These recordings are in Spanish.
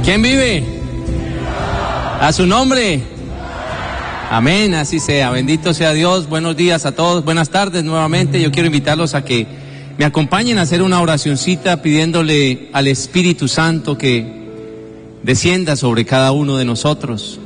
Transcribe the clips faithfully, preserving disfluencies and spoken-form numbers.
¿Quién vive? A su nombre. Amén, así sea. Bendito sea Dios. Buenos días a todos. Buenas tardes nuevamente. Yo quiero invitarlos a que me acompañen a hacer una oracioncita pidiéndole al Espíritu Santo que descienda sobre cada uno de nosotros.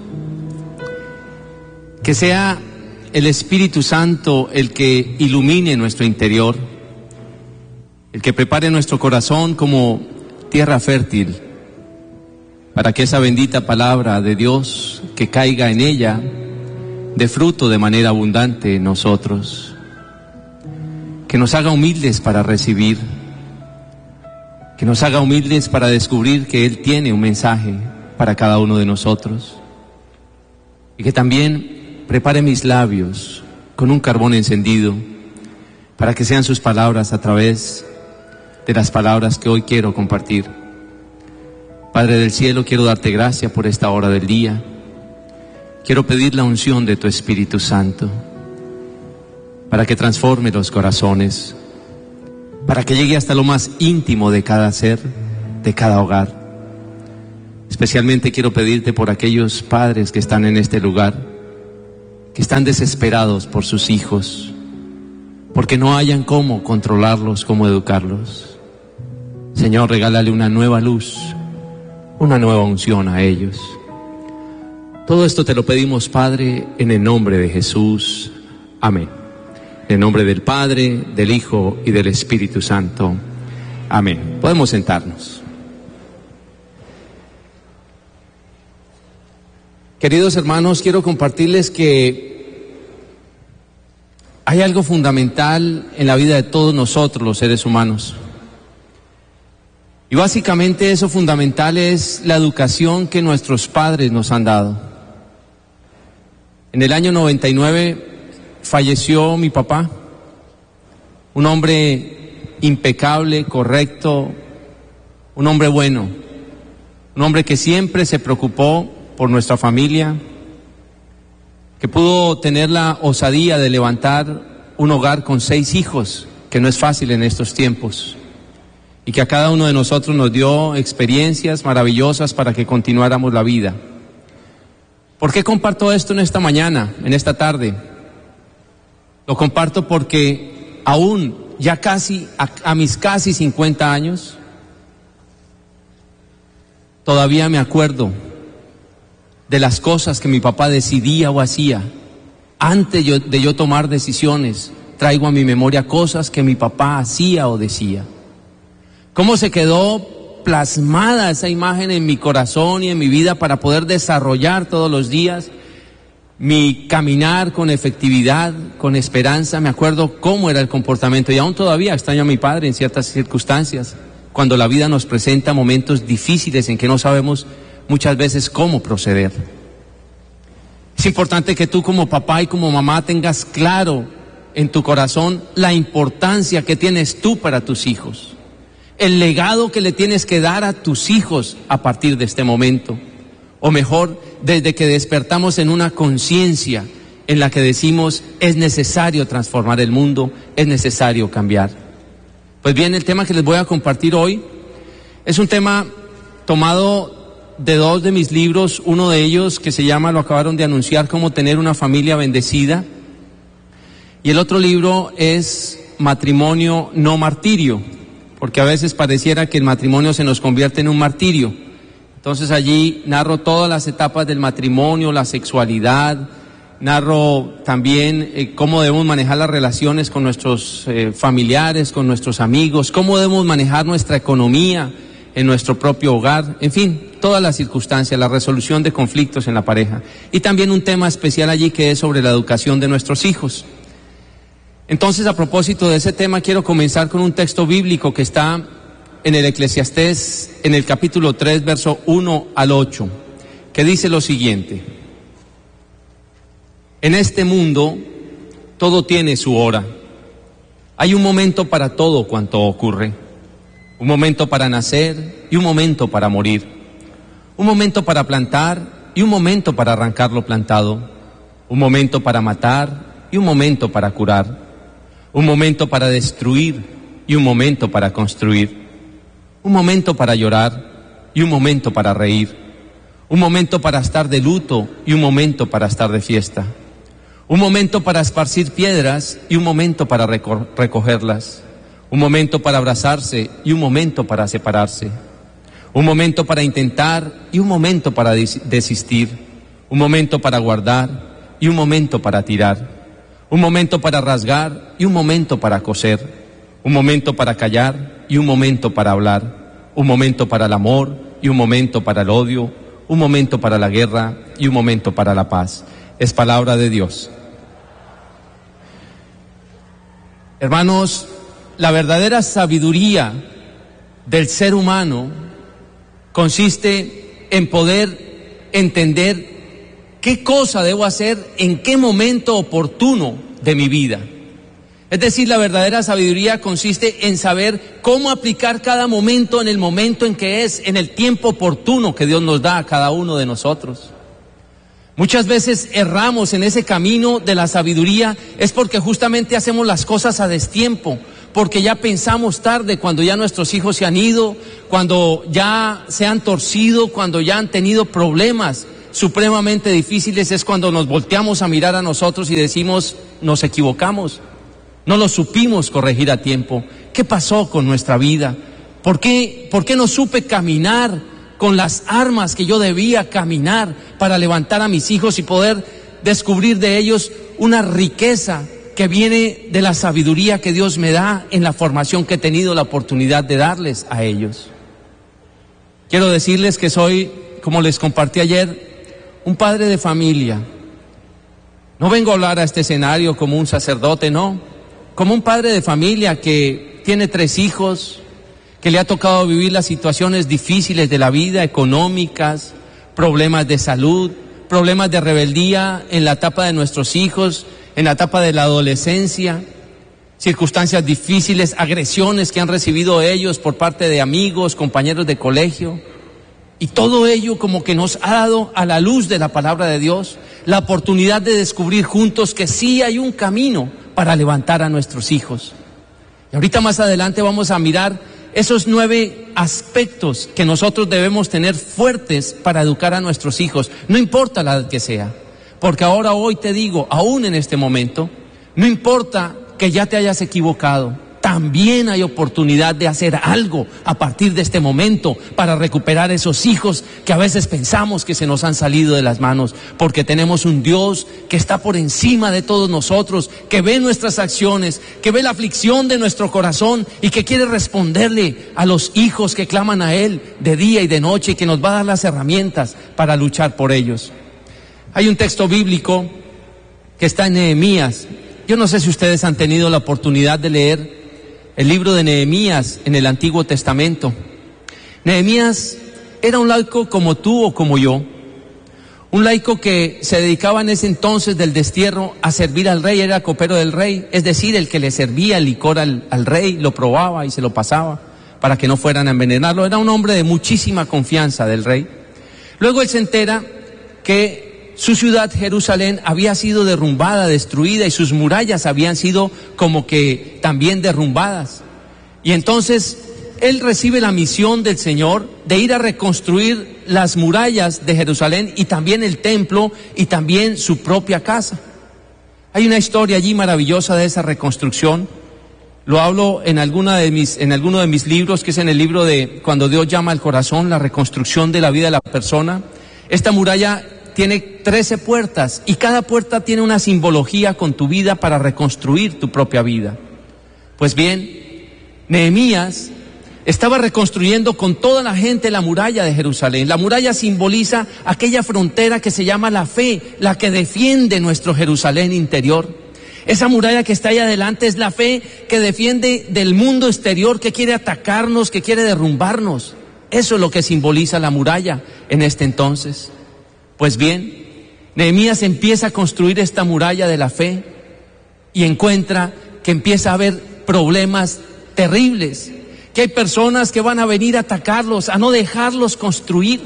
Que sea el Espíritu Santo el que ilumine nuestro interior, el que prepare nuestro corazón como tierra fértil, para que esa bendita palabra de Dios que caiga en ella dé fruto de manera abundante en nosotros, que nos haga humildes para recibir, que nos haga humildes para descubrir que Él tiene un mensaje para cada uno de nosotros, y que también prepare mis labios con un carbón encendido para que sean sus palabras a través de las palabras que hoy quiero compartir. Padre del cielo, quiero darte gracias por esta hora del día. Quiero pedir la unción de tu Espíritu Santo para que transforme los corazones, para que llegue hasta lo más íntimo de cada ser, de cada hogar. Especialmente quiero pedirte por aquellos padres que están en este lugar, que están desesperados por sus hijos, porque no hayan cómo controlarlos, cómo educarlos. Señor, regálale una nueva luz, una nueva unción a ellos. Todo esto te lo pedimos, Padre, en el nombre de Jesús. Amén. En el nombre del Padre, del Hijo y del Espíritu Santo. Amén. Podemos sentarnos. Queridos hermanos, quiero compartirles que hay algo fundamental en la vida de todos nosotros, los seres humanos. Y básicamente eso fundamental es la educación que nuestros padres nos han dado. En el año noventa y nueve falleció mi papá, un hombre impecable, correcto, un hombre bueno, un hombre que siempre se preocupó por nuestra familia, que pudo tener la osadía de levantar un hogar con seis hijos, que no es fácil en estos tiempos, y que a cada uno de nosotros nos dio experiencias maravillosas para que continuáramos la vida. ¿Por qué comparto esto en esta mañana, en esta tarde? Lo comparto porque aún, ya casi, a, a mis casi cincuenta años, todavía me acuerdo de las cosas que mi papá decidía o hacía. Antes yo, de yo tomar decisiones, traigo a mi memoria cosas que mi papá hacía o decía. Cómo se quedó plasmada esa imagen en mi corazón y en mi vida para poder desarrollar todos los días mi caminar con efectividad, con esperanza. Me acuerdo cómo era el comportamiento y aún todavía extraño a mi padre en ciertas circunstancias, cuando la vida nos presenta momentos difíciles en que no sabemos muchas veces cómo proceder. Es importante que tú como papá y como mamá tengas claro en tu corazón la importancia que tienes tú para tus hijos, el legado que le tienes que dar a tus hijos a partir de este momento, o mejor, desde que despertamos en una conciencia en la que decimos es necesario transformar el mundo, es necesario cambiar. Pues bien, el tema que les voy a compartir hoy es un tema tomado de dos de mis libros, uno de ellos que se llama, lo acabaron de anunciar, Cómo tener una familia bendecida, y el otro libro es Matrimonio no martirio, porque a veces pareciera que el matrimonio se nos convierte en un martirio. Entonces allí narro todas las etapas del matrimonio, la sexualidad, narro también eh, cómo debemos manejar las relaciones con nuestros eh, familiares, con nuestros amigos, cómo debemos manejar nuestra economía en nuestro propio hogar, en fin, todas las circunstancias, la resolución de conflictos en la pareja. Y también un tema especial allí que es sobre la educación de nuestros hijos. Entonces, a propósito de ese tema, quiero comenzar con un texto bíblico que está en el Eclesiastés, en el capítulo tres, verso uno al ocho, que dice lo siguiente: en este mundo todo tiene su hora. Hay un momento para todo cuanto ocurre. Un momento para nacer y un momento para morir. Un momento para plantar y un momento para arrancar lo plantado. Un momento para matar y un momento para curar. Un momento para destruir y un momento para construir. Un momento para llorar y un momento para reír, un momento para estar de luto y un momento para estar de fiesta, un momento para esparcir piedras y un momento para reco- recogerlas, un momento para abrazarse y un momento para separarse, un momento para intentar y un momento para des- desistir, un momento para guardar y un momento para tirar, un momento para rasgar y un momento para coser, un momento para callar y un momento para hablar, un momento para el amor y un momento para el odio, un momento para la guerra y un momento para la paz. Es palabra de Dios. Hermanos, la verdadera sabiduría del ser humano consiste en poder entender qué cosa debo hacer en qué momento oportuno de mi vida. Es decir, la verdadera sabiduría consiste en saber cómo aplicar cada momento en el momento en que es, en el tiempo oportuno que Dios nos da a cada uno de nosotros. Muchas veces erramos en ese camino de la sabiduría, es porque justamente hacemos las cosas a destiempo, porque ya pensamos tarde, cuando ya nuestros hijos se han ido, cuando ya se han torcido, cuando ya han tenido problemas supremamente difíciles, es cuando nos volteamos a mirar a nosotros y decimos, nos equivocamos. No lo supimos corregir a tiempo. ¿Qué pasó con nuestra vida? ¿Por qué, por qué no supe caminar con las armas que yo debía caminar para levantar a mis hijos y poder descubrir de ellos una riqueza que viene de la sabiduría que Dios me da en la formación que he tenido la oportunidad de darles a ellos? Quiero decirles que soy, como les compartí ayer, un padre de familia. No vengo a hablar a este escenario como un sacerdote, no. Como un padre de familia que tiene tres hijos, que le ha tocado vivir las situaciones difíciles de la vida, económicas, problemas de salud, problemas de rebeldía en la etapa de nuestros hijos, en la etapa de la adolescencia, circunstancias difíciles, agresiones que han recibido ellos por parte de amigos, compañeros de colegio. Y todo ello como que nos ha dado a la luz de la palabra de Dios la oportunidad de descubrir juntos que sí hay un camino para levantar a nuestros hijos. Y ahorita más adelante vamos a mirar esos nueve aspectos que nosotros debemos tener fuertes para educar a nuestros hijos, no importa la edad que sea. Porque ahora hoy te digo, aún en este momento, no importa que ya te hayas equivocado, también hay oportunidad de hacer algo a partir de este momento para recuperar esos hijos que a veces pensamos que se nos han salido de las manos, porque tenemos un Dios que está por encima de todos nosotros, que ve nuestras acciones, que ve la aflicción de nuestro corazón y que quiere responderle a los hijos que claman a Él de día y de noche y que nos va a dar las herramientas para luchar por ellos. Hay un texto bíblico que está en Nehemías. Yo no sé si ustedes han tenido la oportunidad de leer el libro de Nehemías en el Antiguo Testamento. Nehemías era un laico como tú o como yo, un laico que se dedicaba en ese entonces del destierro a servir al rey, era copero del rey, es decir, el que le servía el licor al, al rey, lo probaba y se lo pasaba para que no fueran a envenenarlo. Era un hombre de muchísima confianza del rey. Luego él se entera que su ciudad, Jerusalén, había sido derrumbada, destruida, y sus murallas habían sido como que también derrumbadas. Y entonces él recibe la misión del Señor de ir a reconstruir las murallas de Jerusalén y también el templo y también su propia casa. Hay una historia allí maravillosa de esa reconstrucción. Lo hablo en alguna de mis, en alguno de mis libros, que es en el libro de Cuando Dios llama al corazón, la reconstrucción de la vida de la persona. Esta muralla tiene trece puertas y cada puerta tiene una simbología con tu vida para reconstruir tu propia vida. Pues bien, Nehemías estaba reconstruyendo con toda la gente la muralla de Jerusalén. La muralla simboliza aquella frontera que se llama la fe, la que defiende nuestro Jerusalén interior. Esa muralla que está ahí adelante es la fe que defiende del mundo exterior que quiere atacarnos, que quiere derrumbarnos. Eso es lo que simboliza la muralla en este entonces. Pues bien, Nehemías empieza a construir esta muralla de la fe y encuentra que empieza a haber problemas terribles, que hay personas que van a venir a atacarlos, a no dejarlos construir.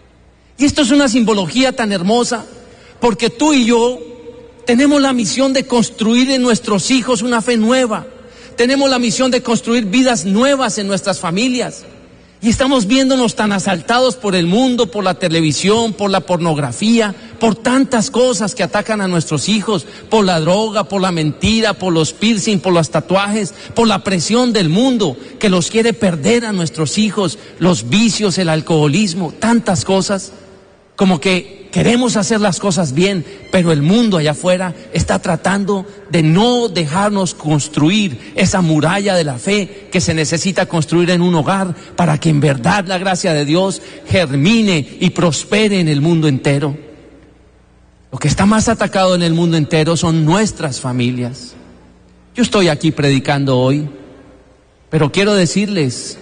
Y esto es una simbología tan hermosa, porque tú y yo tenemos la misión de construir en nuestros hijos una fe nueva, tenemos la misión de construir vidas nuevas en nuestras familias. Y estamos viéndonos tan asaltados por el mundo, por la televisión, por la pornografía, por tantas cosas que atacan a nuestros hijos, por la droga, por la mentira, por los piercing, por los tatuajes, por la presión del mundo que los quiere perder a nuestros hijos, los vicios, el alcoholismo, tantas cosas, como que queremos hacer las cosas bien, pero el mundo allá afuera está tratando de no dejarnos construir esa muralla de la fe que se necesita construir en un hogar para que en verdad la gracia de Dios germine y prospere en el mundo entero. Lo que está más atacado en el mundo entero son nuestras familias. Yo estoy aquí predicando hoy, pero quiero decirles,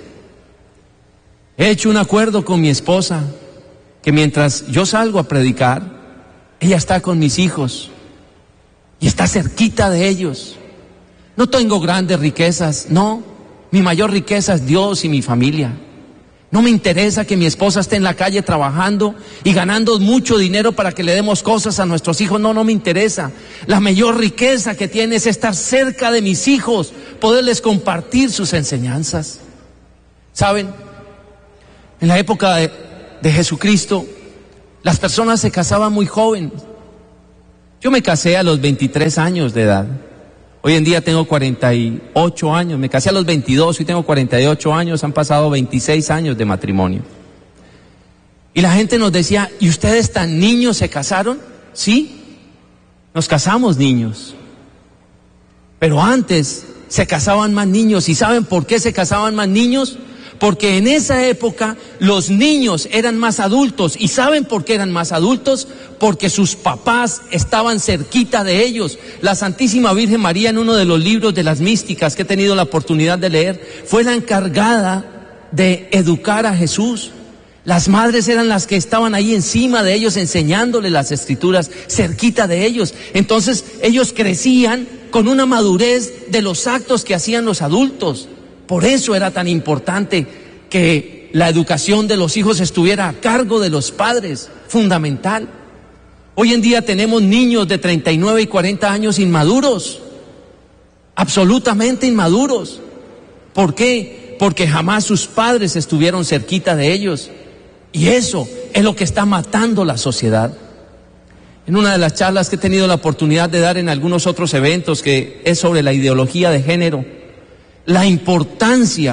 he hecho un acuerdo con mi esposa, que mientras yo salgo a predicar, ella está con mis hijos y está cerquita de ellos. No tengo grandes riquezas, no, mi mayor riqueza es Dios y mi familia. No me interesa que mi esposa esté en la calle trabajando y ganando mucho dinero para que le demos cosas a nuestros hijos, no, no me interesa. La mayor riqueza que tiene es estar cerca de mis hijos, poderles compartir sus enseñanzas. ¿Saben? En la época de de Jesucristo, las personas se casaban muy jóvenes. Yo me casé a los veintitrés años de edad. Hoy en día tengo cuarenta y ocho años. Me casé a los veintidós y tengo cuarenta y ocho años. Han pasado veintiséis años de matrimonio. Y la gente nos decía, ¿y ustedes tan niños se casaron? Sí, nos casamos niños. Pero antes se casaban más niños. ¿Y saben por qué se casaban más niños? Porque en esa época los niños eran más adultos. ¿Y saben por qué eran más adultos? Porque sus papás estaban cerquita de ellos. La Santísima Virgen María, en uno de los libros de las místicas que he tenido la oportunidad de leer, fue la encargada de educar a Jesús. Las madres eran las que estaban ahí encima de ellos, enseñándole las escrituras, cerquita de ellos. Entonces ellos crecían con una madurez de los actos que hacían los adultos. Por eso era tan importante que la educación de los hijos estuviera a cargo de los padres, fundamental. Hoy en día tenemos niños de treinta y nueve y cuarenta años inmaduros, absolutamente inmaduros. ¿Por qué? Porque jamás sus padres estuvieron cerquita de ellos. Y eso es lo que está matando la sociedad. En una de las charlas que he tenido la oportunidad de dar en algunos otros eventos, que es sobre la ideología de género, la importancia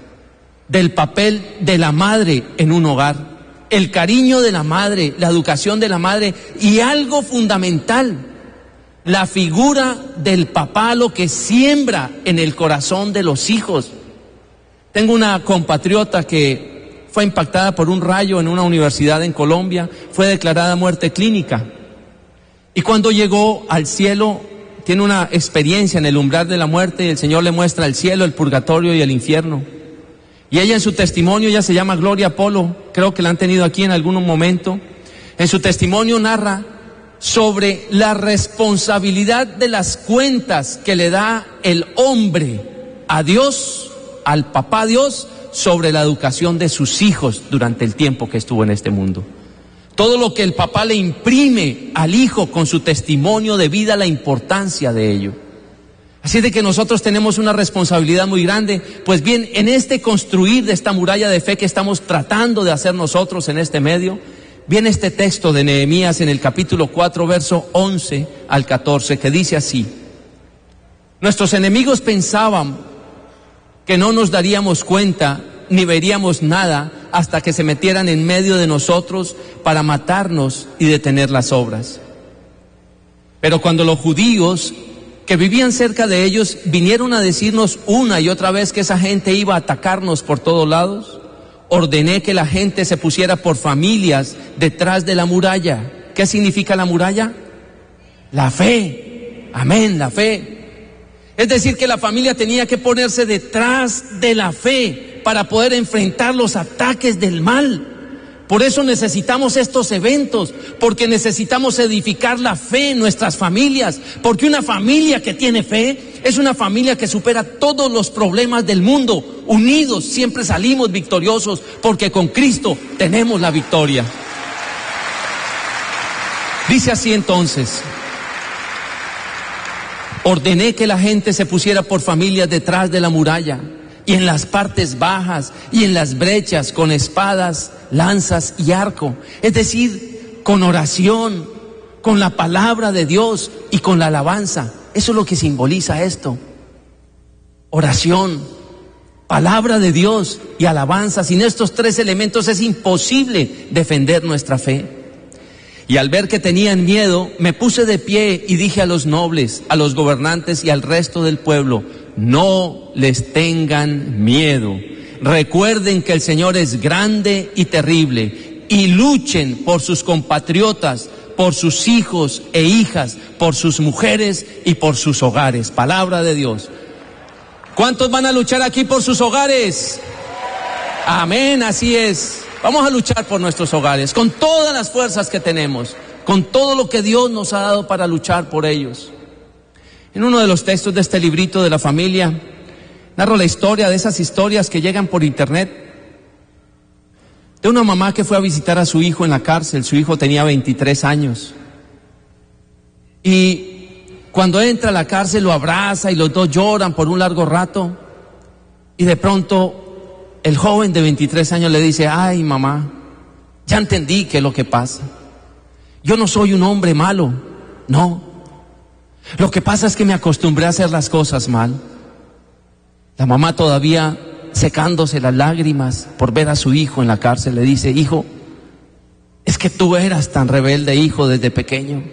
del papel de la madre en un hogar, el cariño de la madre, la educación de la madre y algo fundamental, la figura del papá, lo que siembra en el corazón de los hijos. Tengo una compatriota que fue impactada por un rayo en una universidad en Colombia, fue declarada muerte clínica y cuando llegó al cielo tiene una experiencia en el umbral de la muerte y el Señor le muestra el cielo, el purgatorio y el infierno. Y ella en su testimonio, ella se llama Gloria Polo, creo que la han tenido aquí en algún momento, en su testimonio narra sobre la responsabilidad de las cuentas que le da el hombre a Dios, al papá Dios, sobre la educación de sus hijos durante el tiempo que estuvo en este mundo. Todo lo que el papá le imprime al hijo con su testimonio de vida, la importancia de ello. Así de que nosotros tenemos una responsabilidad muy grande. Pues bien, en este construir de esta muralla de fe que estamos tratando de hacer nosotros en este medio, viene este texto de Nehemías en el capítulo cuatro, verso once al catorce, que dice así: nuestros enemigos pensaban que no nos daríamos cuenta ni veríamos nada hasta que se metieran en medio de nosotros para matarnos y detener las obras. Pero cuando los judíos que vivían cerca de ellos vinieron a decirnos una y otra vez que esa gente iba a atacarnos por todos lados, ordené que la gente se pusiera por familias detrás de la muralla. ¿Qué significa la muralla? La fe. Amén, la fe. Es decir, que la familia tenía que ponerse detrás de la fe para poder enfrentar los ataques del mal. Por eso necesitamos estos eventos, porque necesitamos edificar la fe en nuestras familias, porque una familia que tiene fe es una familia que supera todos los problemas del mundo. Unidos siempre salimos victoriosos, porque con Cristo tenemos la victoria. Dice así entonces: ordené que la gente se pusiera por familias detrás de la muralla y en las partes bajas y en las brechas con espadas, lanzas y arco. Es decir, con oración, con la palabra de Dios y con la alabanza. Eso es lo que simboliza esto. Oración, palabra de Dios y alabanza. Sin estos tres elementos es imposible defender nuestra fe. Y al ver que tenían miedo, me puse de pie y dije a los nobles, a los gobernantes y al resto del pueblo: no les tengan miedo. Recuerden que el Señor es grande y terrible, y luchen por sus compatriotas, por sus hijos e hijas, por sus mujeres y por sus hogares. Palabra de Dios. ¿Cuántos van a luchar aquí por sus hogares? Amén, así es. Vamos a luchar por nuestros hogares, con todas las fuerzas que tenemos, con todo lo que Dios nos ha dado para luchar por ellos. En uno de los textos de este librito de la familia, narro la historia de esas historias que llegan por internet, de una mamá que fue a visitar a su hijo en la cárcel. Su hijo tenía veintitrés años. Y cuando entra a la cárcel lo abraza y los dos lloran por un largo rato. Y de pronto el joven de veintitrés años le dice: ay, mamá, ya entendí qué es lo que pasa. Yo no soy un hombre malo, no. Lo que pasa es que me acostumbré a hacer las cosas mal. La mamá, todavía secándose las lágrimas por ver a su hijo en la cárcel, le dice: hijo, es que tú eras tan rebelde, hijo, desde pequeño.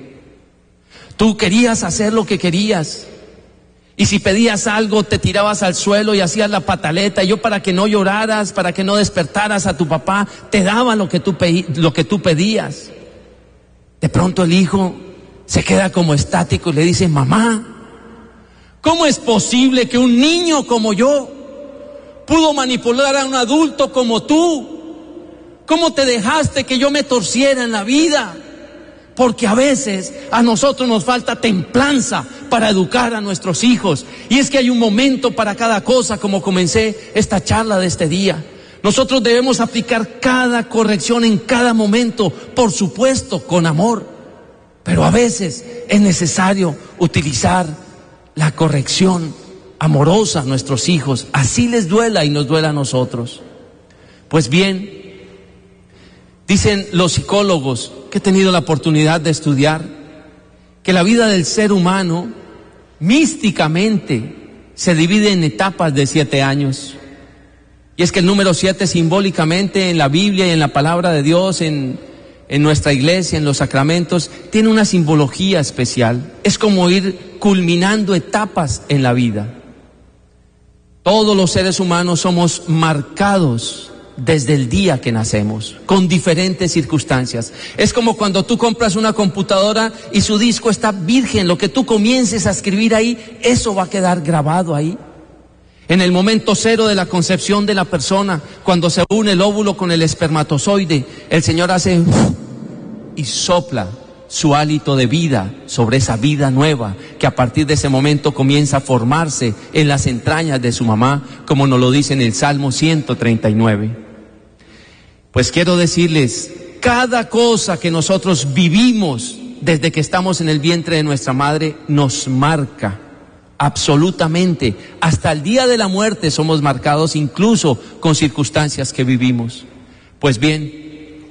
Tú querías hacer lo que querías. Y si pedías algo, te tirabas al suelo y hacías la pataleta. Y yo, para que no lloraras, para que no despertaras a tu papá, te daba lo que tú, lo que tú pedías. De pronto el hijo se queda como estático y le dice: mamá, ¿cómo es posible que un niño como yo pudo manipular a un adulto como tú? ¿Cómo te dejaste que yo me torciera en la vida? Porque a veces a nosotros nos falta templanza para educar a nuestros hijos. Y es que hay un momento para cada cosa, como comencé esta charla de este día. Nosotros debemos aplicar cada corrección en cada momento, por supuesto, con amor. Pero a veces es necesario utilizar la corrección amorosa a nuestros hijos, así les duela y nos duela a nosotros. Pues bien, dicen los psicólogos que he tenido la oportunidad de estudiar, que la vida del ser humano místicamente se divide en etapas de siete años. Y es que el número siete, simbólicamente en la Biblia y en la palabra de Dios, en, en nuestra iglesia, en los sacramentos, tiene una simbología especial. Es como ir culminando etapas en la vida. Todos los seres humanos somos marcados desde el día que nacemos, con diferentes circunstancias. Es como cuando tú compras una computadora y su disco está virgen. Lo que tú comiences a escribir ahí, eso va a quedar grabado ahí. En el momento cero de la concepción de la persona, cuando se une el óvulo con el espermatozoide, el Señor hace y sopla su hálito de vida sobre esa vida nueva, que a partir de ese momento comienza a formarse en las entrañas de su mamá, como nos lo dice en el Salmo ciento treinta y nueve. Pues quiero decirles, cada cosa que nosotros vivimos desde que estamos en el vientre de nuestra madre nos marca absolutamente. Hasta el día de la muerte somos marcados, incluso con circunstancias que vivimos. Pues bien,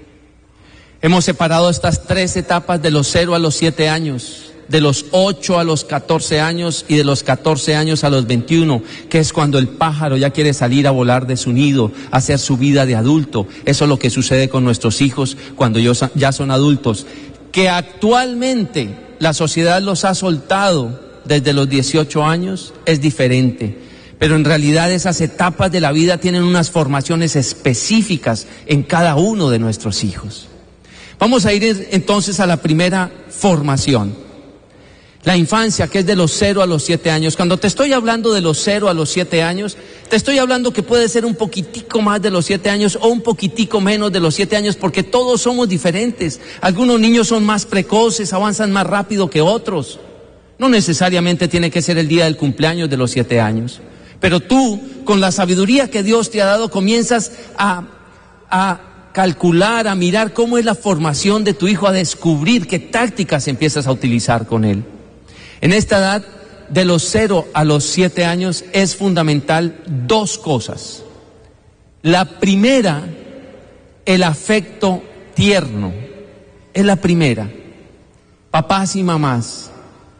hemos separado estas tres etapas de los cero a los siete años, de los ocho a los catorce años y de los catorce años a los veintiuno, que es cuando el pájaro ya quiere salir a volar de su nido, a hacer su vida de adulto. Eso es lo que sucede con nuestros hijos cuando ellos ya son adultos, que actualmente la sociedad los ha soltado desde los dieciocho años, es diferente. Pero en realidad esas etapas de la vida tienen unas formaciones específicas en cada uno de nuestros hijos. Vamos a ir entonces a la primera formación, la infancia, que es de los cero a los siete años. Cuando te estoy hablando de los cero a los siete años, te estoy hablando que puede ser un poquitico más de los siete años o un poquitico menos de los siete años, porque todos somos diferentes. Algunos niños son más precoces, avanzan más rápido que otros. No necesariamente tiene que ser el día del cumpleaños de los siete años. Pero tú, con la sabiduría que Dios te ha dado, comienzas a, a calcular, a mirar cómo es la formación de tu hijo, a descubrir qué tácticas empiezas a utilizar con él. En esta edad de los cero a los siete años es fundamental dos cosas. La primera, el afecto tierno, es la primera. Papás y mamás,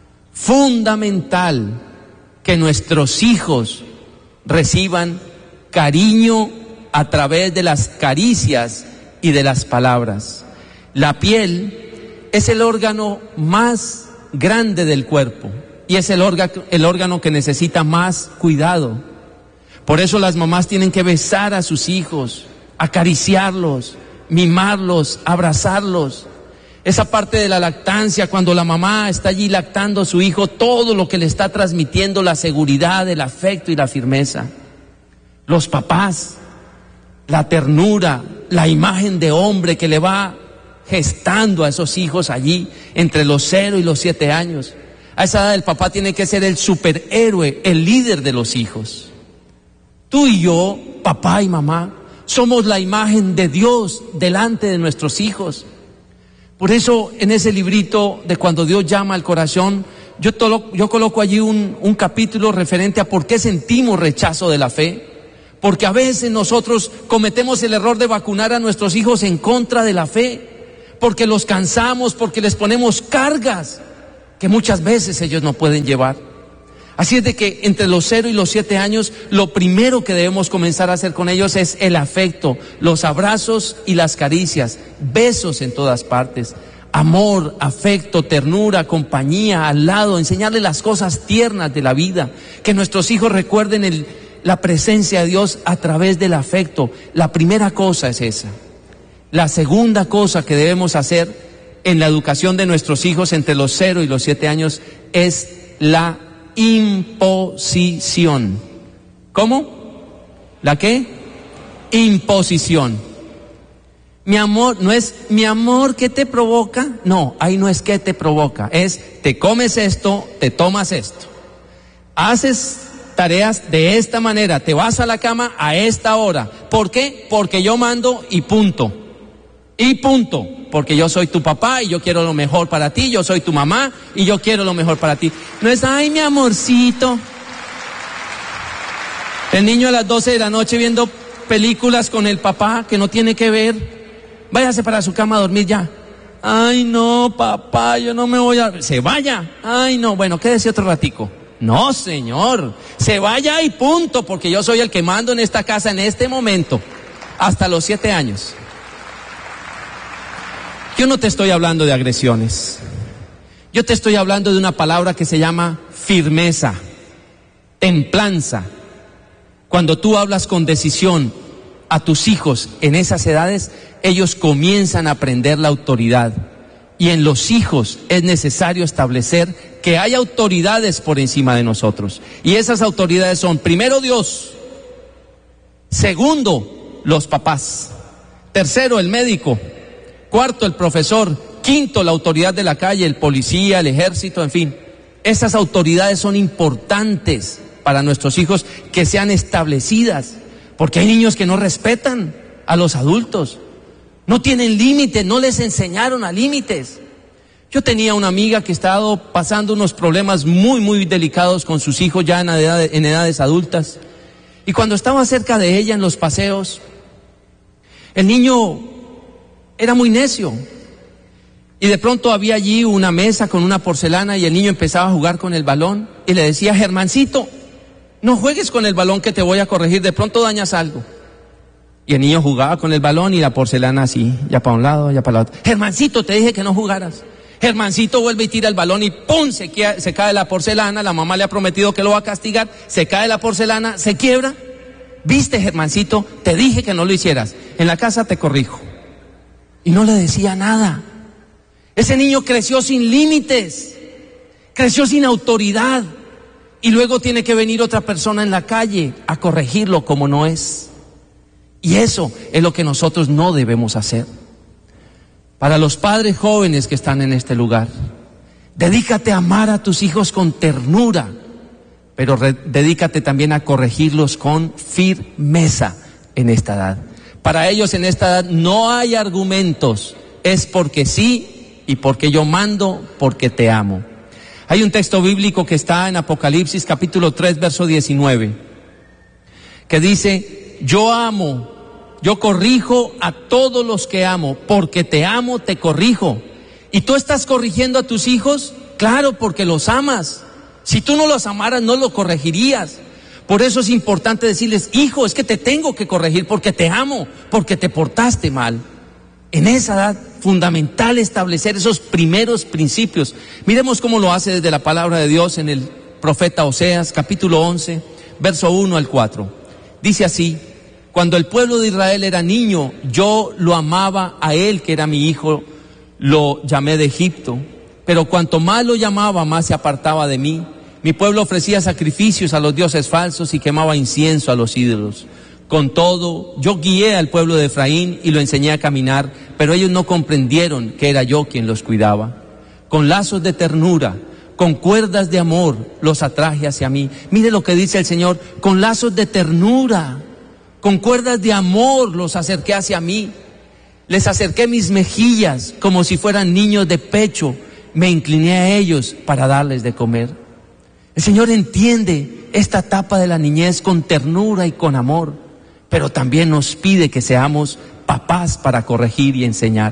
fundamental que nuestros hijos reciban cariño a través de las caricias y de las palabras. La piel es el órgano más grande del cuerpo y es el órgano, el órgano que necesita más cuidado. Por eso las mamás tienen que besar a sus hijos, acariciarlos, mimarlos, abrazarlos. Esa parte de la lactancia, cuando la mamá está allí lactando a su hijo, todo lo que le está transmitiendo, la seguridad, el afecto y la firmeza. Los papás, la ternura, la imagen de hombre que le va gestando a esos hijos allí entre los cero y los siete años. A esa edad el papá tiene que ser el superhéroe, el líder de los hijos. Tú y yo, papá y mamá, somos la imagen de Dios delante de nuestros hijos. Por eso en ese librito de Cuando Dios llama al corazón, yo, tolo, yo coloco allí un, un capítulo referente a por qué sentimos rechazo de la fe. Porque a veces nosotros cometemos el error de vacunar a nuestros hijos en contra de la fe. Porque los cansamos, porque les ponemos cargas que muchas veces ellos no pueden llevar. Así es de que entre los cero y los siete años, lo primero que debemos comenzar a hacer con ellos es el afecto, los abrazos y las caricias, besos en todas partes, amor, afecto, ternura, compañía, al lado, enseñarles las cosas tiernas de la vida, que nuestros hijos recuerden el, la presencia de Dios a través del afecto. La primera cosa es esa. La segunda cosa que debemos hacer en la educación de nuestros hijos entre los cero y los siete años es la imposición. ¿Cómo? ¿La qué? Imposición. Mi amor, no es mi amor, ¿qué te provoca? No, ahí no es qué te provoca, es te comes esto, te tomas esto. Haces tareas de esta manera, te vas a la cama a esta hora. ¿Por qué? Porque yo mando y punto. Y punto, porque yo soy tu papá y yo quiero lo mejor para ti, yo soy tu mamá y yo quiero lo mejor para ti. No es, ay, mi amorcito. El niño a las doce de la noche viendo películas con el papá que no tiene que ver. Váyase para su cama a dormir ya. Ay, no, papá, yo no me voy a... Se vaya. Ay, no, bueno, quédese otro ratico. No, señor, se vaya y punto, porque yo soy el que mando en esta casa en este momento, hasta los siete años. Yo no te estoy hablando de agresiones. Yo te estoy hablando de una palabra que se llama firmeza, templanza. Cuando tú hablas con decisión a tus hijos en esas edades, ellos comienzan a aprender la autoridad. Y en los hijos es necesario establecer que hay autoridades por encima de nosotros. Y esas autoridades son, primero, Dios. Segundo, los papás. Tercero, el médico. Cuarto, el profesor. Quinto, la autoridad de la calle, el policía, el ejército, en fin. Esas autoridades son importantes para nuestros hijos que sean establecidas, porque hay niños que no respetan a los adultos, no tienen límites, no les enseñaron a límites. Yo tenía una amiga que estaba pasando unos problemas muy, muy delicados con sus hijos ya en, edad, en edades adultas, y cuando estaba cerca de ella en los paseos, el niño era muy necio. Y de pronto había allí una mesa con una porcelana y el niño empezaba a jugar con el balón y le decía, Germancito, no juegues con el balón que te voy a corregir, de pronto dañas algo. Y el niño jugaba con el balón y la porcelana así, ya para un lado, ya para el otro. Germancito, te dije que no jugaras. Germancito vuelve y tira el balón y ¡pum! Se, queda, se cae la porcelana, la mamá le ha prometido que lo va a castigar, se cae la porcelana, se quiebra. Viste, Germancito, te dije que no lo hicieras, en la casa te corrijo. Y no le decía nada. Ese niño creció sin límites, creció sin autoridad, y luego tiene que venir otra persona en la calle a corregirlo como no es. Y eso es lo que nosotros no debemos hacer. Para los padres jóvenes que están en este lugar, dedícate a amar a tus hijos con ternura, pero re- dedícate también a corregirlos con firmeza en esta edad. Para ellos en esta edad no hay argumentos, es porque sí y porque yo mando, porque te amo. Hay un texto bíblico que está en Apocalipsis capítulo tres, verso diecinueve, que dice: yo amo, yo corrijo a todos los que amo, porque te amo, te corrijo. ¿Y tú estás corrigiendo a tus hijos? Claro, porque los amas. Si tú no los amaras, no los corregirías. Por eso es importante decirles: hijo, es que te tengo que corregir porque te amo, porque te portaste mal. En esa edad, fundamental establecer esos primeros principios. Miremos cómo lo hace desde la palabra de Dios en el profeta Oseas, capítulo once, verso uno al cuatro. Dice así: cuando el pueblo de Israel era niño, yo lo amaba a él, que era mi hijo, lo llamé de Egipto. Pero cuanto más lo llamaba, más se apartaba de mí. Mi pueblo ofrecía sacrificios a los dioses falsos y quemaba incienso a los ídolos. Con todo, yo guié al pueblo de Efraín y lo enseñé a caminar, pero ellos no comprendieron que era yo quien los cuidaba. Con lazos de ternura, con cuerdas de amor, los atraje hacia mí. Mire lo que dice el Señor: con lazos de ternura, con cuerdas de amor, los acerqué hacia mí. Les acerqué mis mejillas como si fueran niños de pecho. Me incliné a ellos para darles de comer. El Señor entiende esta etapa de la niñez con ternura y con amor, pero también nos pide que seamos papás para corregir y enseñar.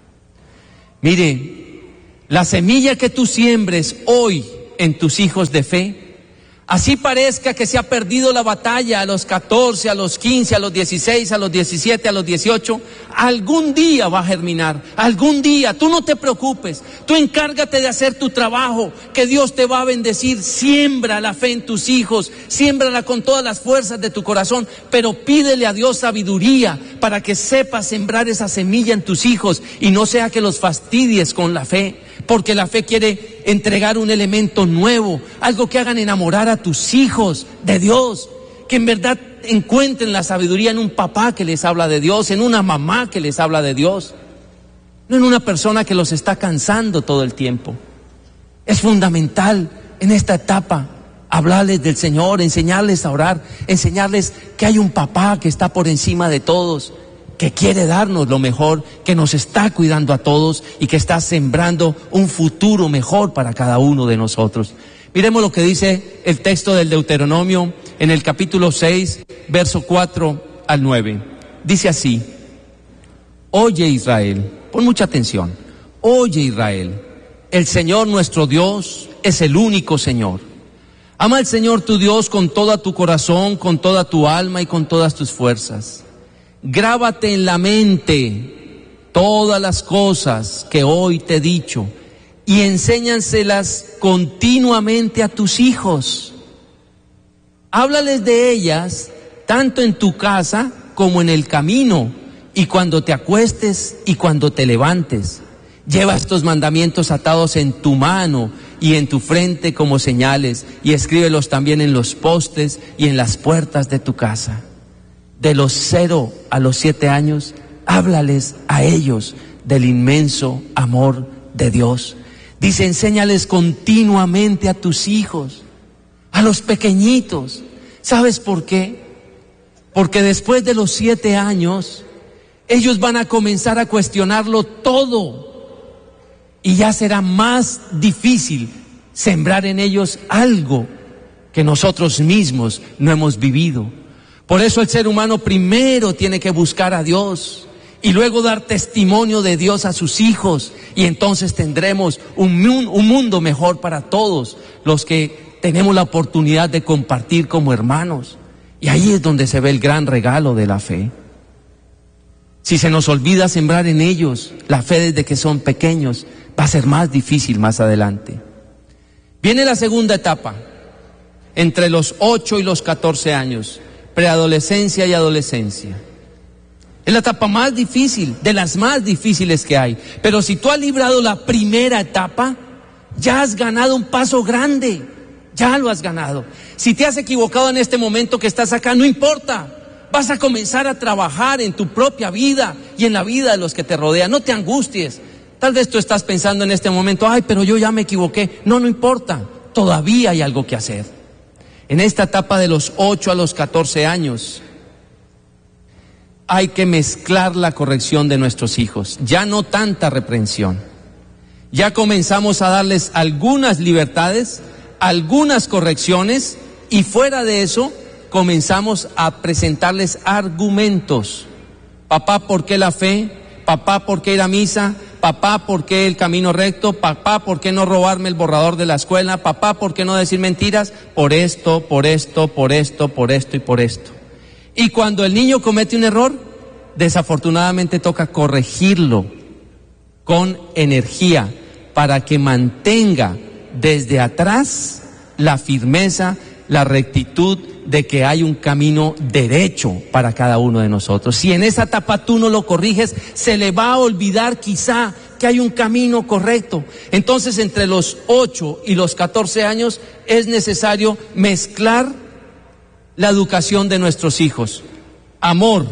Mire, la semilla que tú siembres hoy en tus hijos de fe, así parezca que se ha perdido la batalla a los catorce, a los quince, a los dieciséis, a los diecisiete, a los dieciocho, algún día va a germinar, algún día. Tú no te preocupes, tú encárgate de hacer tu trabajo, que Dios te va a bendecir. Siembra la fe en tus hijos, siémbrala con todas las fuerzas de tu corazón, pero pídele a Dios sabiduría para que sepas sembrar esa semilla en tus hijos y no sea que los fastidies con la fe, porque la fe quiere entregar un elemento nuevo, algo que hagan enamorar a tus hijos de Dios, que en verdad encuentren la sabiduría en un papá que les habla de Dios, en una mamá que les habla de Dios, no en una persona que los está cansando todo el tiempo. Es fundamental en esta etapa hablarles del Señor, enseñarles a orar, enseñarles que hay un papá que está por encima de todos, que quiere darnos lo mejor, que nos está cuidando a todos y que está sembrando un futuro mejor para cada uno de nosotros. Miremos lo que dice el texto del Deuteronomio en el capítulo seis, verso cuatro al nueve. Dice así: oye Israel, pon mucha atención, oye Israel, el Señor nuestro Dios es el único Señor. Ama al Señor tu Dios con todo tu corazón, con toda tu alma y con todas tus fuerzas. Grábate en la mente todas las cosas que hoy te he dicho y enséñanselas continuamente a tus hijos. Háblales de ellas tanto en tu casa como en el camino y cuando te acuestes y cuando te levantes. Lleva estos mandamientos atados en tu mano y en tu frente como señales, y escríbelos también en los postes y en las puertas de tu casa. De los cero a los siete años, háblales a ellos del inmenso amor de Dios. Dice: enséñales continuamente a tus hijos, a los pequeñitos. ¿Sabes por qué? Porque después de los siete años, ellos van a comenzar a cuestionarlo todo. Y ya será más difícil sembrar en ellos algo que nosotros mismos no hemos vivido. Por eso el ser humano primero tiene que buscar a Dios y luego dar testimonio de Dios a sus hijos, y entonces tendremos un, un mundo mejor para todos los que tenemos la oportunidad de compartir como hermanos. Y ahí es donde se ve el gran regalo de la fe. Si se nos olvida sembrar en ellos la fe desde que son pequeños, va a ser más difícil más adelante. Viene la segunda etapa, entre los ocho y los catorce años, preadolescencia y adolescencia. Es la etapa más difícil, de las más difíciles que hay. Pero si tú has librado la primera etapa, ya has ganado un paso grande, ya lo has ganado. Si te has equivocado en este momento que estás acá, no importa. Vas a comenzar a trabajar en tu propia vida y en la vida de los que te rodean. No te angusties. Tal vez tú estás pensando en este momento: ay, pero yo ya me equivoqué. No, no importa. Todavía hay algo que hacer. En esta etapa de los ocho a los catorce años, hay que mezclar la corrección de nuestros hijos. Ya no tanta reprensión. Ya comenzamos a darles algunas libertades, algunas correcciones, y fuera de eso comenzamos a presentarles argumentos. Papá, ¿por qué la fe? Papá, ¿por qué ir a misa? Papá, ¿por qué el camino recto? Papá, ¿por qué no robarme el borrador de la escuela? Papá, ¿por qué no decir mentiras? Por esto, por esto, por esto, por esto y por esto. Y cuando el niño comete un error, desafortunadamente toca corregirlo con energía para que mantenga desde atrás la firmeza, la rectitud de que hay un camino derecho para cada uno de nosotros. Si en esa etapa tú no lo corriges, se le va a olvidar quizá que hay un camino correcto. Entonces, entre los ocho y los catorce años es necesario mezclar la educación de nuestros hijos. Amor,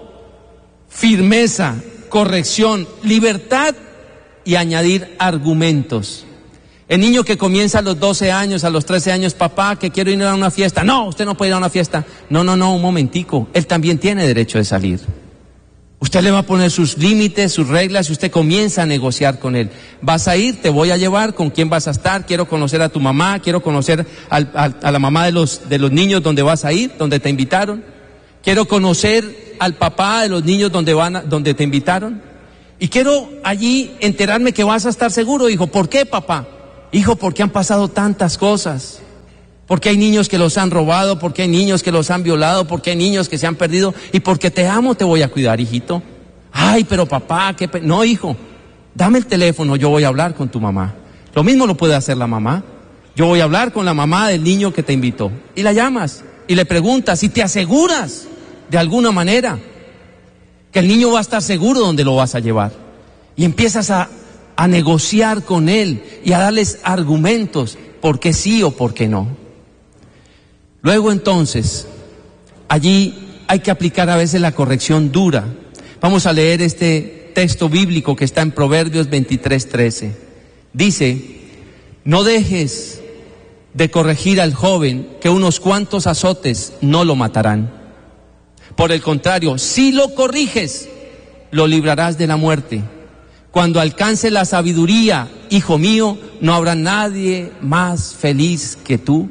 firmeza, corrección, libertad y añadir argumentos. El niño que comienza a los doce años, a los trece años, papá, que quiero ir a una fiesta. No, usted no puede ir a una fiesta. No, no, no, un momentico. Él también tiene derecho de salir. Usted le va a poner sus límites, sus reglas, y usted comienza a negociar con él. Vas a ir, te voy a llevar, ¿con quién vas a estar? Quiero conocer a tu mamá, quiero conocer al, a, a la mamá de los, de los niños donde vas a ir, donde te invitaron. Quiero conocer al papá de los niños donde, van a, donde te invitaron. Y quiero allí enterarme que vas a estar seguro, hijo. ¿Por qué, papá? Hijo, porque han pasado tantas cosas, porque hay niños que los han robado, porque hay niños que los han violado, porque hay niños que se han perdido, y porque te amo te voy a cuidar, hijito. Ay, pero papá, qué pe... no, hijo, dame el teléfono, yo voy a hablar con tu mamá. Lo mismo lo puede hacer la mamá. Yo voy a hablar con la mamá del niño que te invitó, y la llamas, y le preguntas, y te aseguras, de alguna manera, que el niño va a estar seguro donde lo vas a llevar, y empiezas a a negociar con él y a darles argumentos, por qué sí o por qué no. Luego entonces, allí hay que aplicar a veces la corrección dura. Vamos a leer este texto bíblico que está en Proverbios veintitrés, trece. Dice, no dejes de corregir al joven, que unos cuantos azotes no lo matarán. Por el contrario, si lo corriges, lo librarás de la muerte. Cuando alcance la sabiduría, hijo mío, no habrá nadie más feliz que tú.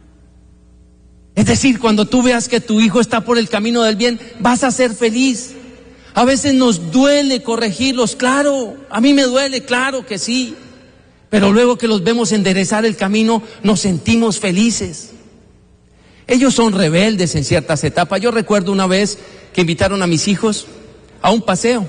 Es decir, cuando tú veas que tu hijo está por el camino del bien, vas a ser feliz. A veces nos duele corregirlos, claro, a mí me duele, claro que sí. Pero luego que los vemos enderezar el camino, nos sentimos felices. Ellos son rebeldes en ciertas etapas. Yo recuerdo una vez que invitaron a mis hijos a un paseo.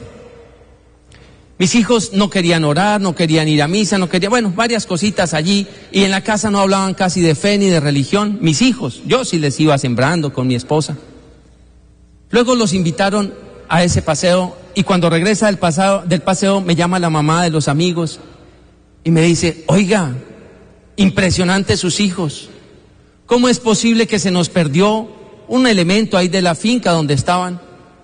Mis hijos no querían orar, no querían ir a misa, no querían, bueno, varias cositas allí, y en la casa no hablaban casi de fe ni de religión. Mis hijos, yo sí les iba sembrando con mi esposa. Luego los invitaron a ese paseo, y cuando regresa del paseo, del paseo me llama la mamá de los amigos y me dice, oiga, impresionante sus hijos. ¿Cómo es posible que se nos perdió un elemento ahí de la finca donde estaban?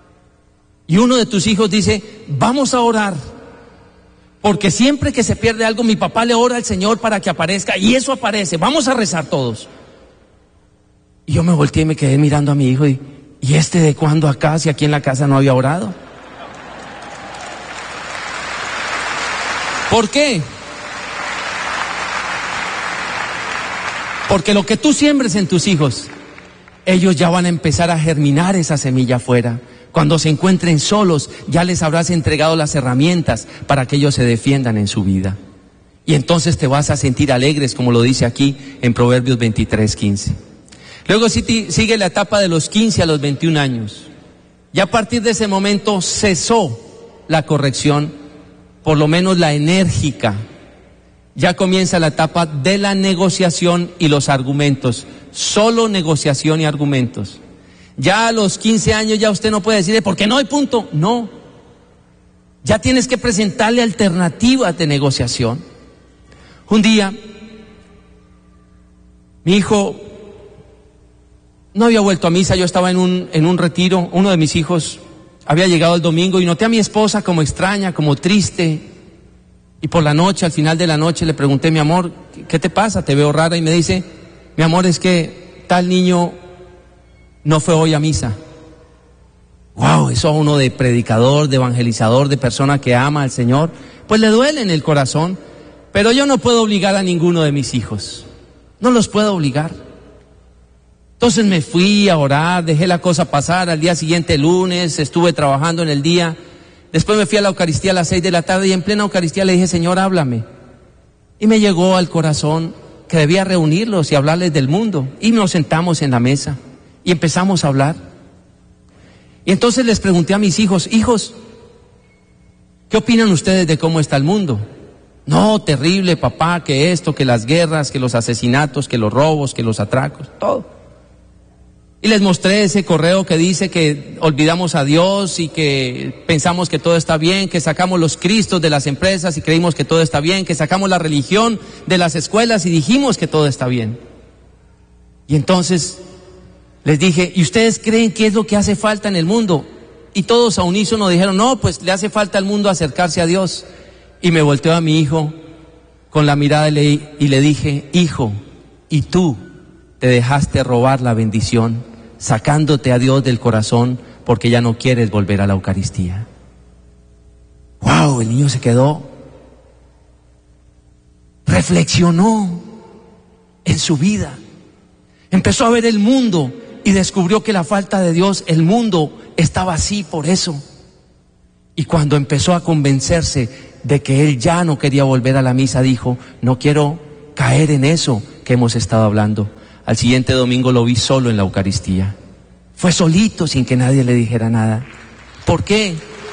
Y uno de tus hijos dice, vamos a orar. Porque siempre que se pierde algo, mi papá le ora al Señor para que aparezca, y eso aparece, vamos a rezar todos. Y yo me volteé y me quedé mirando a mi hijo, y, ¿y este de cuándo acá, si aquí en la casa no había orado? ¿Por qué? Porque lo que tú siembres en tus hijos, ellos ya van a empezar a germinar esa semilla afuera. Cuando se encuentren solos, ya les habrás entregado las herramientas para que ellos se defiendan en su vida. Y entonces te vas a sentir alegres, como lo dice aquí en Proverbios veintitrés, quince. Luego sigue la etapa de los quince a los veintiún años. Y a partir de ese momento cesó la corrección, por lo menos la enérgica. Ya comienza la etapa de la negociación y los argumentos. Solo negociación y argumentos. Ya a los quince años ya usted no puede decirle, ¿por qué no hay punto? No. Ya tienes que presentarle alternativas de negociación. Un día, mi hijo no había vuelto a misa, yo estaba en un, en un retiro, uno de mis hijos había llegado el domingo y noté a mi esposa como extraña, como triste. Y por la noche, al final de la noche, le pregunté, mi amor, ¿qué te pasa? Te veo rara. Y me dice, mi amor, es que tal niño no fue hoy a misa. Wow, eso a uno de predicador, de evangelizador, de persona que ama al Señor, pues le duele en el corazón. pero yo no puedo obligar a ninguno de mis hijos. No los puedo obligar. Entonces me fui a orar, dejé la cosa pasar. Al día siguiente, lunes, estuve trabajando en el día. Después me fui a la Eucaristía a las seis de la tarde y en plena Eucaristía le dije, Señor, háblame. Y me llegó al corazón que debía reunirlos y hablarles del mundo. Y nos sentamos en la mesa y empezamos a hablar. Y entonces les pregunté a mis hijos, hijos, ¿qué opinan ustedes de cómo está el mundo? No, terrible, papá, que esto, que las guerras, que los asesinatos, que los robos, que los atracos, todo. Y les mostré ese correo que dice que olvidamos a Dios y que pensamos que todo está bien, que sacamos los cristos de las empresas y creímos que todo está bien, que sacamos la religión de las escuelas y dijimos que todo está bien. Y entonces les dije, ¿y ustedes creen qué es lo que hace falta en el mundo? Y todos a unísono dijeron, no, pues le hace falta al mundo acercarse a Dios. Y me volteó a mi hijo con la mirada y le, y le dije, hijo, ¿y tú te dejaste robar la bendición, sacándote a Dios del corazón porque ya no quieres volver a la Eucaristía? ¡Wow! El niño se quedó, reflexionó en su vida, empezó a ver el mundo y descubrió que la falta de Dios, el mundo estaba así por eso. Y cuando empezó a convencerse de que él ya no quería volver a la misa, dijo, no quiero caer en eso que hemos estado hablando. Al siguiente domingo lo vi solo en la Eucaristía. Fue solito, sin que nadie le dijera nada. ¿Por qué?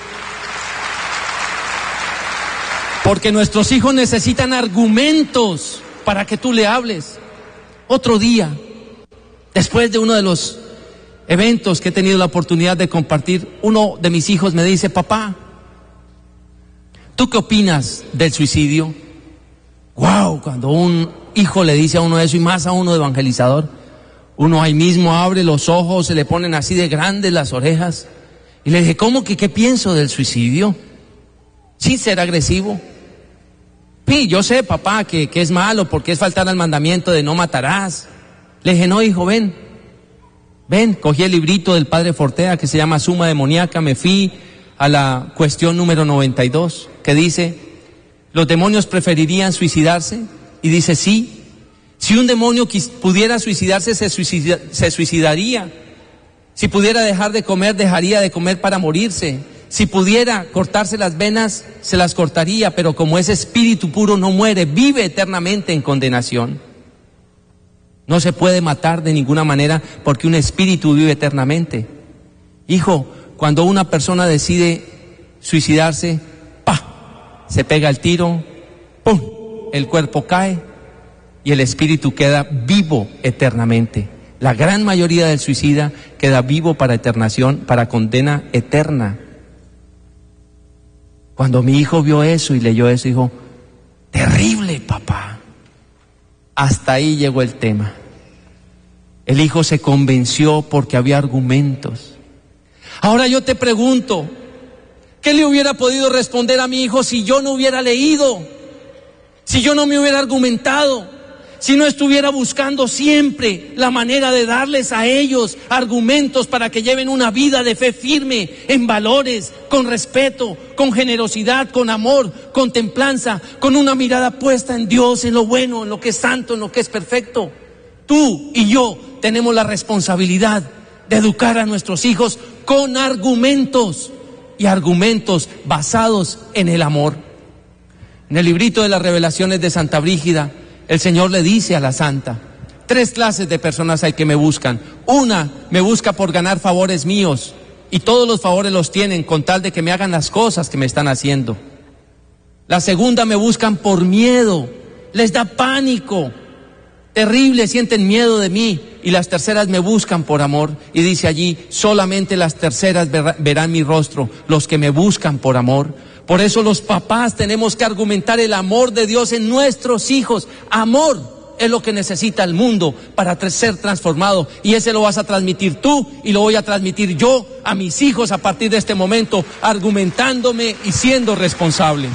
Porque nuestros hijos necesitan argumentos para que tú le hables. Otro día, después de uno de los eventos que he tenido la oportunidad de compartir, uno de mis hijos me dice, papá, ¿tú qué opinas del suicidio? Wow, cuando un hijo le dice a uno eso, y más a uno de evangelizador, uno ahí mismo abre los ojos, se le ponen así de grandes las orejas. Y le dije, ¿cómo que qué pienso del suicidio? Sin ser agresivo. Sí, yo sé, papá, que, que es malo porque es faltar al mandamiento de no matarás. Le dije, no, hijo, ven, ven, cogí el librito del padre Fortea que se llama Suma Demoníaca, me fui a la cuestión número noventa y dos, que dice, ¿los demonios preferirían suicidarse? Y dice, sí, si un demonio quis, pudiera suicidarse, se, suicida, se suicidaría. Si pudiera dejar de comer, dejaría de comer para morirse. Si pudiera cortarse las venas, se las cortaría, pero como ese espíritu puro no muere, vive eternamente en condenación. No se puede matar de ninguna manera porque un espíritu vive eternamente. Hijo, cuando una persona decide suicidarse, ¡pah!, se pega el tiro, ¡pum!, el cuerpo cae y el espíritu queda vivo eternamente. La gran mayoría del suicida queda vivo para eternación, para condena eterna. Cuando mi hijo vio eso y leyó eso, dijo, terrible, papá. Hasta ahí llegó el tema. El hijo se convenció porque había argumentos. Ahora yo te pregunto, ¿qué le hubiera podido responder a mi hijo si yo no hubiera leído? Si yo no me hubiera argumentado, si no estuviera buscando siempre la manera de darles a ellos argumentos para que lleven una vida de fe firme, en valores, con respeto, con generosidad, con amor, con templanza, con una mirada puesta en Dios, en lo bueno, en lo que es santo, en lo que es perfecto. Tú y yo tenemos la responsabilidad de educar a nuestros hijos con argumentos y argumentos basados en el amor. En el librito de las revelaciones de Santa Brígida, el Señor le dice a la santa, tres clases de personas hay que me buscan. Una me busca por ganar favores míos, y todos los favores los tienen con tal de que me hagan las cosas que me están haciendo. La segunda me buscan por miedo, les da pánico, terrible, sienten miedo de mí. Y las terceras me buscan por amor, y dice allí, solamente las terceras verán mi rostro, los que me buscan por amor. Por eso los papás tenemos que argumentar el amor de Dios en nuestros hijos. Amor es lo que necesita el mundo para ser transformado, y ese lo vas a transmitir tú y lo voy a transmitir yo a mis hijos a partir de este momento, argumentándome y siendo responsable.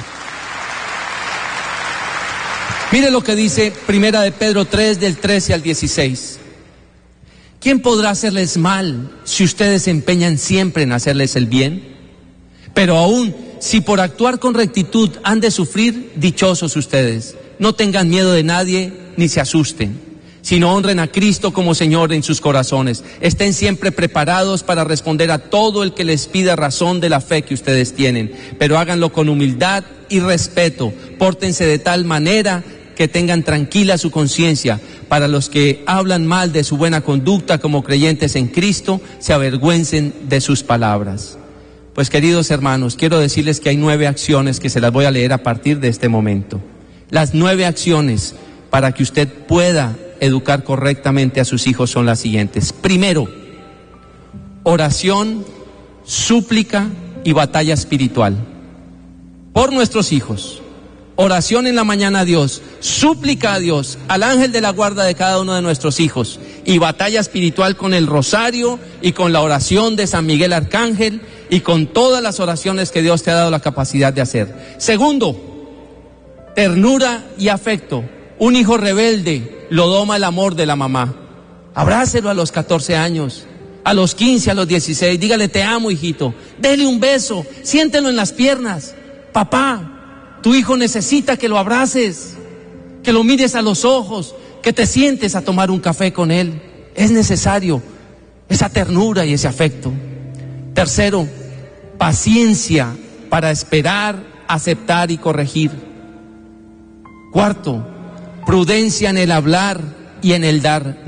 Mire lo que dice Primera de Pedro tres, del trece al dieciséis. ¿Quién podrá hacerles mal si ustedes se empeñan siempre en hacerles el bien? Pero aún si por actuar con rectitud han de sufrir, dichosos ustedes. No tengan miedo de nadie ni se asusten, sino honren a Cristo como Señor en sus corazones. Estén siempre preparados para responder a todo el que les pida razón de la fe que ustedes tienen, pero háganlo con humildad y respeto. Pórtense de tal manera que tengan tranquila su conciencia. Para los que hablan mal de su buena conducta como creyentes en Cristo, se avergüencen de sus palabras. Pues, queridos hermanos, quiero decirles que hay nueve acciones que se las voy a leer a partir de este momento. Las nueve acciones para que usted pueda educar correctamente a sus hijos son las siguientes. Primero, oración, súplica y batalla espiritual por nuestros hijos. Oración en la mañana a Dios, súplica a Dios, al ángel de la guarda de cada uno de nuestros hijos, y batalla espiritual con el rosario y con la oración de San Miguel Arcángel y con todas las oraciones que Dios te ha dado la capacidad de hacer. Segundo, ternura y afecto. Un hijo rebelde lo doma el amor de la mamá. Abrácelo a los catorce años, a los quince, a los dieciséis, dígale te amo, hijito, dele un beso, siéntelo en las piernas. Papá, tu hijo necesita que lo abraces, que lo mires a los ojos, que te sientes a tomar un café con él. Es necesario esa ternura y ese afecto. Tercero, paciencia para esperar, aceptar y corregir. Cuarto, prudencia en el hablar y en el dar.